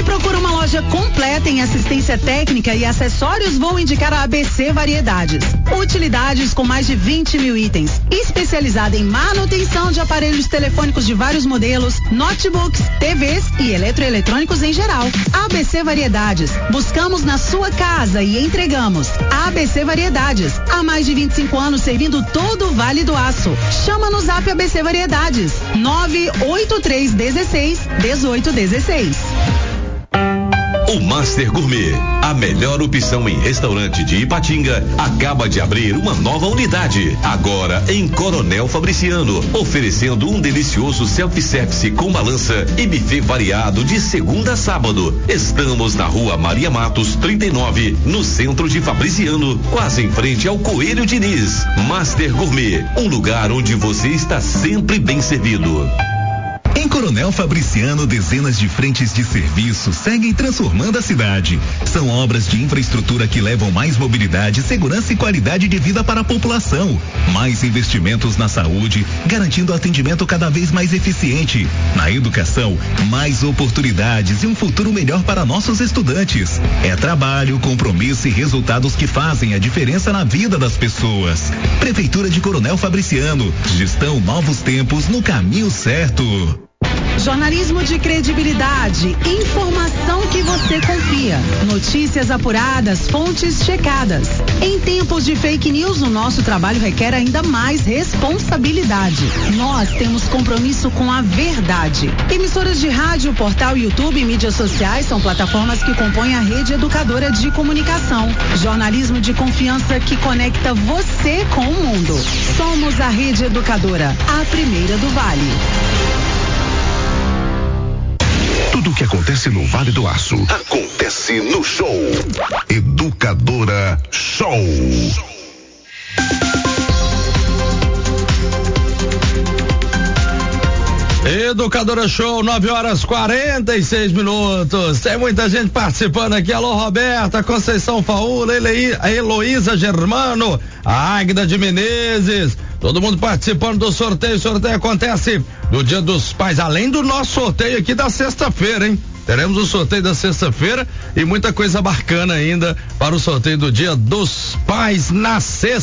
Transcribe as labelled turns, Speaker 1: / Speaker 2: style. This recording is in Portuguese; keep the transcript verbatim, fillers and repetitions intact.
Speaker 1: procura uma loja completa em assistência técnica e acessórios, vou indicar a A B C Variedades. Utilidades com mais de vinte mil itens. Especializada em manutenção de aparelhos telefônicos de vários modelos, notebooks, T Vs e eletroeletrônicos em geral. A B C Variedades. Buscamos na sua casa e entregamos. A B C Variedades. Há mais de vinte e cinco anos servindo todo o Vale do Aço. Chama no Zap A B C Variedades. nove oito três dezesseis, dezoito dezesseis.
Speaker 2: O Master Gourmet, a melhor opção em restaurante de Ipatinga, acaba de abrir uma nova unidade, agora em Coronel Fabriciano, oferecendo um delicioso self-service com balança e buffet variado de segunda a sábado. Estamos na Rua Maria Matos, trinta e nove, no centro de Fabriciano, quase em frente ao Coelho Diniz. Master Gourmet, um lugar onde você está sempre bem servido.
Speaker 3: Em Coronel Fabriciano, dezenas de frentes de serviço seguem transformando a cidade. São obras de infraestrutura que levam mais mobilidade, segurança e qualidade de vida para a população. Mais investimentos na saúde, garantindo atendimento cada vez mais eficiente. Na educação, mais oportunidades e um futuro melhor para nossos estudantes. É trabalho, compromisso e resultados que fazem a diferença na vida das pessoas. Prefeitura de Coronel Fabriciano, gestão Novos Tempos no caminho certo.
Speaker 1: Jornalismo de credibilidade, informação que você confia, notícias apuradas, fontes checadas. Em tempos de fake news, o nosso trabalho requer ainda mais responsabilidade. Nós temos compromisso com a verdade. Emissoras de rádio, portal, YouTube e mídias sociais são plataformas que compõem a rede educadora de comunicação. Jornalismo de confiança que conecta você com o mundo. Somos a Rede Educadora, a primeira do Vale.
Speaker 4: Tudo o que acontece no Vale do Aço acontece no show. Educadora Show.
Speaker 5: Educadora Show, nove horas quarenta e seis minutos. Tem muita gente participando aqui. Alô, Roberta, Conceição Faúla, a Heloísa Germano, a Águida de Menezes. Todo mundo participando do sorteio. O sorteio acontece no Dia dos Pais, além do nosso sorteio aqui da sexta-feira, hein? Teremos o sorteio da sexta-feira e muita coisa bacana ainda para o sorteio do Dia dos Pais na sexta.